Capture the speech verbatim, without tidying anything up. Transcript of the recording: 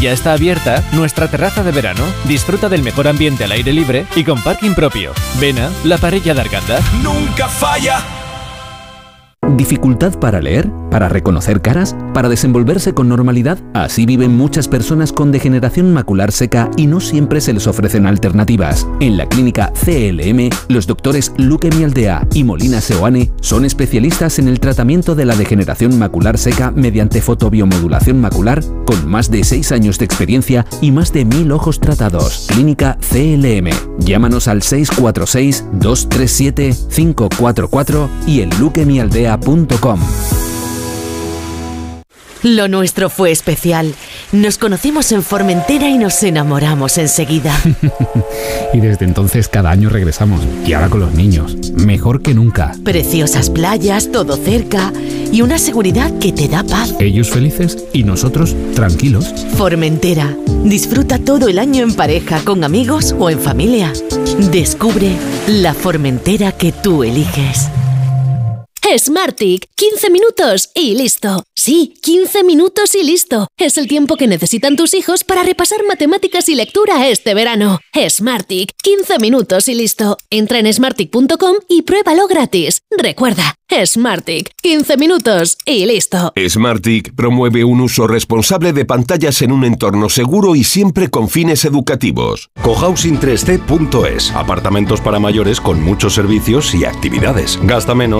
Ya está abierta nuestra terraza de verano. Disfruta del mejor ambiente al aire libre y con parking propio. Vena, la Parella de Arganda. Nunca falla. ¿Dificultad para leer? ¿Para reconocer caras? ¿Para desenvolverse con normalidad? Así viven muchas personas con degeneración macular seca y no siempre se les ofrecen alternativas. En la clínica C L M, los doctores Luque Mialdea y Molina Seoane son especialistas en el tratamiento de la degeneración macular seca mediante fotobiomodulación macular, con más de seis años de experiencia y más de mil ojos tratados. Clínica C L M. Llámanos al seis cuatro seis, dos tres siete, cinco cuatro cuatro y en luque mialdea punto com. Lo nuestro fue especial. Nos conocimos en Formentera y nos enamoramos enseguida. Y desde entonces cada año regresamos. Y ahora con los niños. Mejor que nunca. Preciosas playas, todo cerca y una seguridad que te da paz. Ellos felices y nosotros tranquilos. Formentera. Disfruta todo el año en pareja, con amigos o en familia. Descubre la Formentera que tú eliges. Smartick, quince minutos y listo. Sí, quince minutos y listo. Es el tiempo que necesitan tus hijos para repasar matemáticas y lectura este verano. Smartick, quince minutos y listo. Entra en smartick punto com y pruébalo gratis. Recuerda, Smartick, quince minutos y listo. Smartick promueve un uso responsable de pantallas en un entorno seguro y siempre con fines educativos. cohousing tres c punto es. Apartamentos para mayores con muchos servicios y actividades. Gasta menos